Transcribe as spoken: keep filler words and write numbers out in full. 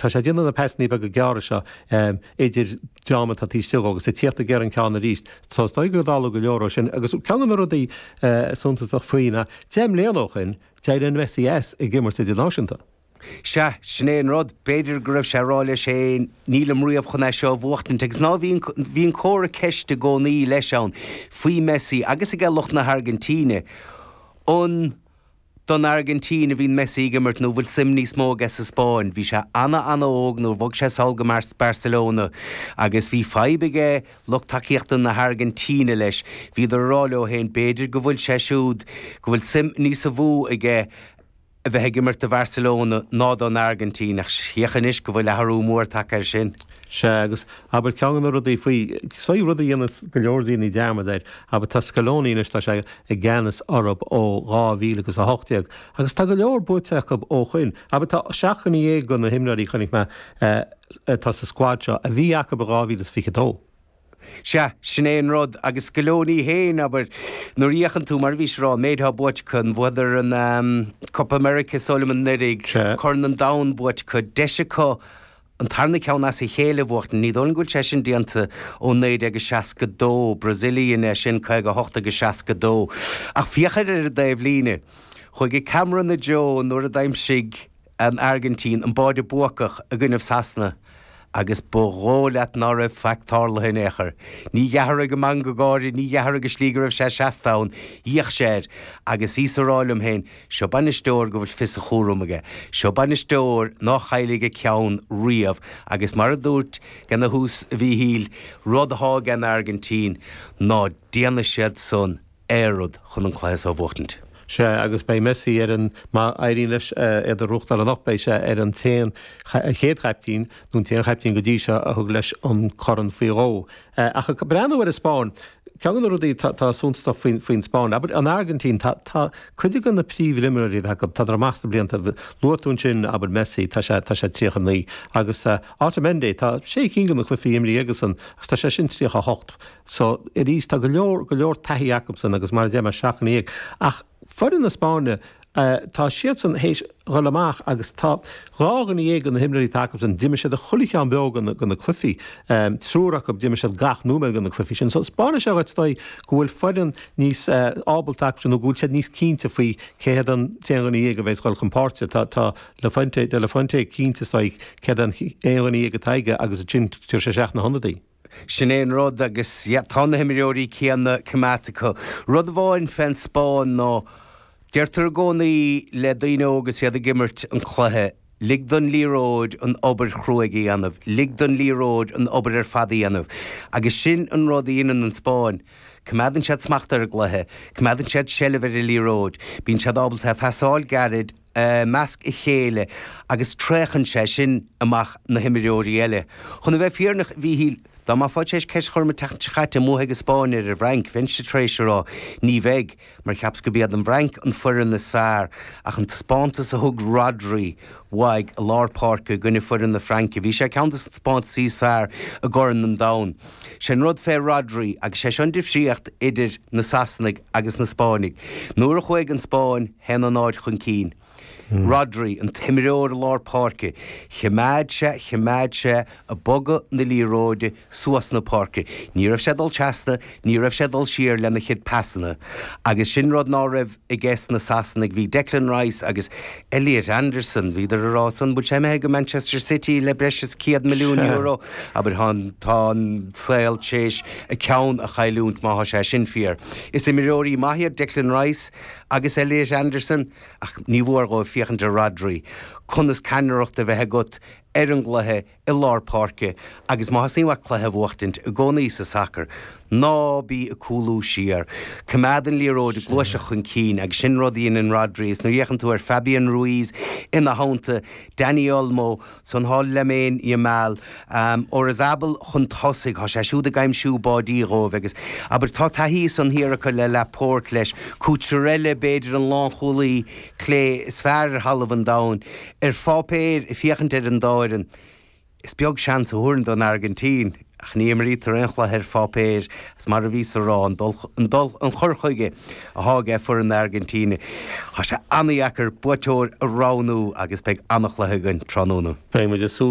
tá sé dhéanana na pesní be go geara seo idir deama tá tí stiú agus sé tíochtta gar an ceanna ríist. Tá tá go dála go leor sin agus ceanna rudaí suntaach faoine téim léanochin teir an S S i gimmar idir náisiúnta. Se snéan rud beidir gribh se ráile sé nílam riamh chuna seo bhachtain tegus ná bhíon córa ceiste go ní leis ann faoi Messi agus i g lucht na Argentíne ón don Argentíne hín Messi gimmart nó bhfuil sim níos mó gas sa Spáin hí se anna anna óg nó bhog sé salga mar Barcelona agus bhí feibige lucht takeíochtan na Argentíne leis hí do ráile ó héin beidir go bhfuil sé siúd go bhfuil sim níos a bhú ige a bheit gimmart a Barcelona ná don Argentín ach siochan is go bhfuil leharú mór take sin. Se agus aber ceangan rudaí faoi soí rudaí dhéanamh go leordaí ní dearmadéid aber tá Scalónínas tá sé i gceannas orb ó dhá mhíle agus a hochtaíag agus tá go leor buteach ó chuin aber tá seachan í éag gon na himnaí chunig me tá sa squad seo a bhí acha ba dhá mhíle ficadó. Se snéan rud agus Scalóní héin aber nó riachan tú mar bhís rá méadtha buit chun bhidir an um, Copa America Solomon Nirig chun an down buit chu deisiá an tarna ceann as i chéile bhachtain ní dul gúil sé sin dianta ó néad agus seaca dó Brazílian é sin chuig go hochta go seaca dó ach fiachar ar a daobh líne chuig i Cameron na Joe nuair a daim sig an Argentín an báide buacach a gcuineh sasna agus borrólat ná raibh feictála hin éair. Ní dhearra go man go gáir, ní dhearra go slígur raibh sé seastán, íoch séir, agus ví ráilm hen, seo banistóir go bhfuil fis a chórumaige. Seo banistóir nach chailige ceann riamh, agus mar a dúirt gan na hús bhí híl rudthá gan Argentín, ná déana siad son éirod chun an chléas á bhachtant. Se agus bei Messi ar an má éirín leis ar a rucht ar an nachbéis se ar an téan chéadchaiptín nún téan chaiptín go dtí se a thug leis an choran faoiró. Ach a breanú ar a Spáin, ceangan rudaí tá súnsta faoin Spáin, aber an Argentín tá chuidir gan na príomh limirí tá ar measta blianta luatún sin aber Messi tá sé tríochan lí agus Artemende tá sé cingan na clufií imrí agus an tá sé sin tríocha hocht. So i rís tá go leor go leor taithí Jacobson agus mar déime seachan íag ach Furin na Spáine tá siad san hééis roilamach agus tá rágan í éag an na himnaí takeach an diime siad a chuliche an beag gan na clufií trúraach go diime siad gach núme gan na clufií sin. So Spáine se stoi go bhfuil furin níos ábalteach nó gúil siad níos cínta faoi céad an tean í éag a bheits gáil compáirte tá le fuinte de le fuinte cínta stoi cead an éan í éag a taige agus a tin túir sé seach na hondaí. Sinnéan rud agus tána himimeóí céanna cemáticha. Rud bháin fan Spáin nó deirtar gcónaí le daoine agus iad a gimmart an chluthe lig don líróid an obair chruaigí anmh, lig don líróid an obair ar fadaí anmh. Agus sin an rud íonan an Spáin, cumaidan siad smachtar a gluthe, cumaidan siad sellhar i líróid, bín siad ábalta feasáil garid Uh, measc i chéile agus trechan sé sin amach na himimeóí eile. Chna bheith fiarnach bhí híl dá má fáid sééis ceis churma techaite muthe go Spáin ar a bhrank fin se trééisrá ní bheith mar ceaps go bíad an bhrank an furan na sfear ach an spántas a thug Rodri waig a lárpáca gunne furan na Franki. Bhí sé ceantas spánt sí sfear a goran an dain. Sé rud fé Rodri agus sé sean difríocht idir na Sasnaigh agus na Spáinnig. Nuair a chuig an Spáin hen an áid chun cín. Mm. Rodri an timimeóir lárpáca chemáid se chemáid se a boga na líróide suas na páca. Ní raibh sé dul teasta, ní raibh sé dul siar lena chiad passanna. Agus sin rud ná raibh i gceist na Sasnaigh bhí Declan Rice agus Elliot Anderson hí ar a rásan, bud sé mé go Manchester City le breis céad milliún euro aber han tá saoil tééis a ceann a chailúnt má sé sin fiar. Is i miróí maithíad Declan Rice agus Elliot Anderson ach ní bhór go fiochan de Rodri chunas canareacht a bheith gut ar an gluthe i lárpáca agus má hasíha cluthe bhachtaint a gcónaí sa sacr ná bí a coolú siar. Cumaidan líróid a gluise chun cín agus sin rodíon an Rodris nó dhéchan tú ar Fabian Ruiz ina hánta Dani Olmo son háil leméin i meall um, or is abal chun thosaigh há sé siúd a gaim siú bádí róh agus aber tá taihí san hiaracha le Laporte leis Cucurella beidir an láncholaí clé is fear hallamh an dain ar fápéir i fiochan ar an dáirin is beag sean a thuairn don Argentín ach ní marí tar anchla ar fápéir as mar a ví rá an dul an chorchuige a háge for an Argentíne. Tá sé annaíachar buiteóir a ránú agus beag annachlathe gan trónúna.